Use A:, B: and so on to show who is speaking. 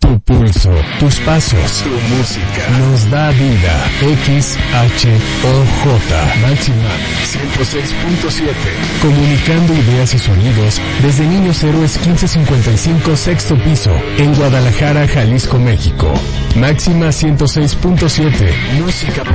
A: Tu pulso, tus pasos, tu música nos da vida. XHOJ Máxima 106.7. Comunicando ideas y sonidos desde Niños Héroes 1555 sexto piso en Guadalajara, Jalisco, México. Máxima 106.7. Música